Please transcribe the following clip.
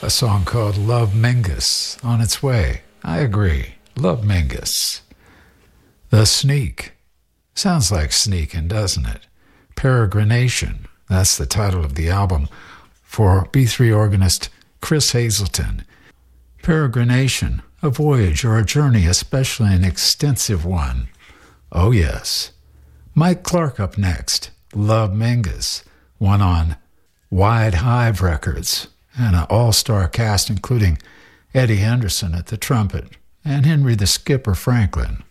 A song called Love Mingus, on its way. I agree. Love Mingus. The Sneak. Sounds like sneaking, doesn't it? Peregrination. That's the title of the album for B3 organist Chris Hazelton. Peregrination, a voyage or a journey, especially an extensive one. Oh yes. Mike Clark up next. Love Mingus. One on Wide Hive Records. And an all-star cast including Eddie Henderson at the trumpet and Henry the Skipper Franklin